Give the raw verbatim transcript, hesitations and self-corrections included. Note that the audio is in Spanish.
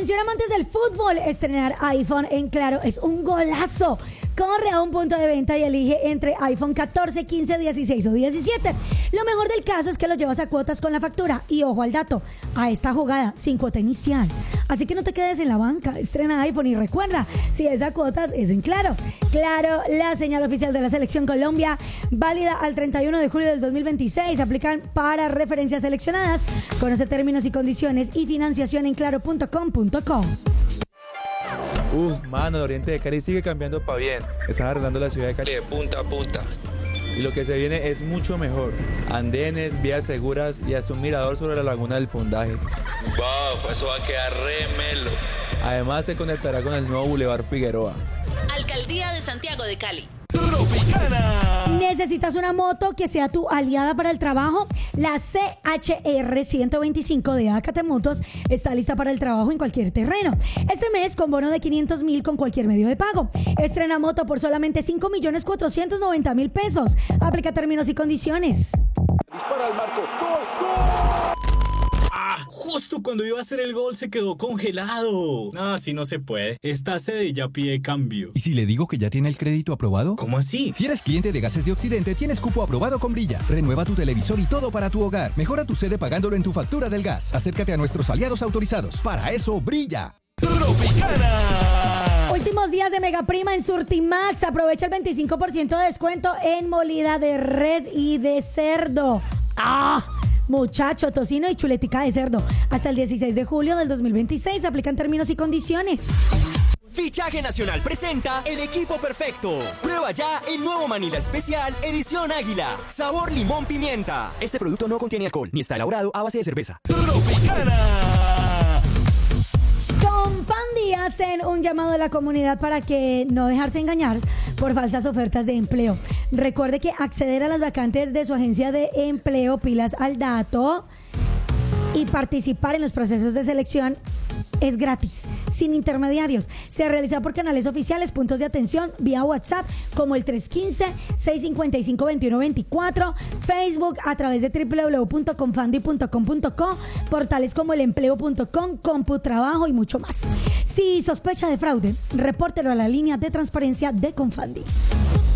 Atención amantes del fútbol, estrenar iPhone en Claro es un golazo. Corre a un punto de venta y elige entre iPhone catorce, quince, dieciséis o diecisiete. Lo mejor del caso es que lo llevas a cuotas con la factura. Y ojo al dato, a esta jugada sin cuota inicial. Así que no te quedes en la banca, estrena iPhone y recuerda, si es a cuotas es en Claro. Claro, la señal oficial de la Selección Colombia, válida al treinta y uno de julio del dos mil veintiséis. Aplican para referencias seleccionadas. Conoce términos y condiciones y financiación en claro punto com punto co. Uf, mano, el oriente de Cali sigue cambiando para bien. Están arreglando la ciudad de Cali de punta a punta. y lo que se viene es mucho mejor. Andenes, vías seguras y hasta un mirador sobre la laguna del Pundaje. Wow, eso va a quedar re melo. Además se conectará con el nuevo Boulevard Figueroa. Alcaldía de Santiago de Cali. Tropicana. ¿Necesitas una moto que sea tu aliada para el trabajo? La C H R ciento veinticinco de Acate Motos está lista para el trabajo en cualquier terreno. Este mes con bono de quinientos mil con cualquier medio de pago. Estrena moto por solamente cinco millones cuatrocientos noventa mil pesos. Aplica términos y condiciones. Dispara al marco. ¡Gol, gol! ¡Ah! Justo cuando iba a hacer el gol se quedó congelado. Ah, así no se puede. Esta sede ya pide cambio. ¿Y si le digo que ya tiene el crédito aprobado? ¿Cómo así? Si eres cliente de Gases de Occidente, tienes cupo aprobado con Brilla. Renueva tu televisor y todo para tu hogar. Mejora tu sede pagándolo en tu factura del gas. Acércate a nuestros aliados autorizados. Para eso, Brilla. Tropicana. Últimos días de Mega Prima en Surtimax. Aprovecha el veinticinco por ciento de descuento en molida de res y de cerdo. ¡Ah! Muchacho, tocino y chuletica de cerdo. Hasta el dieciséis de julio del dos mil veintiséis. Aplican términos y condiciones. Fichaje Nacional presenta el equipo perfecto. Prueba ya el nuevo Manila Especial Edición Águila. Sabor limón pimienta. Este producto no contiene alcohol ni está elaborado a base de cerveza. Tropicana. Confandi hacen un llamado a la comunidad para que no dejarse engañar por falsas ofertas de empleo. Recuerde que acceder a las vacantes de su agencia de empleo, pilas al dato, y participar en los procesos de selección es gratis, sin intermediarios. Se realiza por canales oficiales, puntos de atención, vía WhatsApp, como el tres uno cinco, seis cinco cinco, dos uno dos cuatro, Facebook a través de doble u doble u doble u punto confandi punto com punto co, portales como el empleo punto com, Computrabajo y mucho más. Si sospecha de fraude, repórtelo a la línea de transparencia de Confandi.